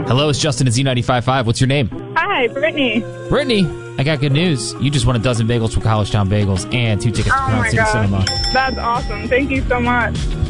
Hello, it's Justin at Z95.5. What's your name? Hi, Brittany. Brittany, I got good news. You just won a dozen bagels from College Town Bagels and 2 tickets to Crown City Cinema. That's awesome. Thank you so much.